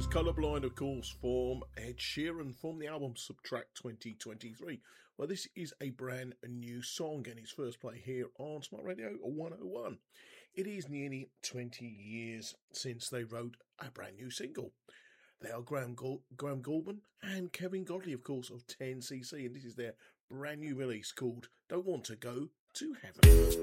Colourblind, of course, from Ed Sheeran from the album Subtract 2023. Well, this is a brand new song and its first play here on Smart Radio 101. It is nearly 20 years since they wrote a brand new single. They are Graham Gouldman and Kevin Godley, of course, of 10cc, and this is their brand new release called Don't Want to Go to Heaven.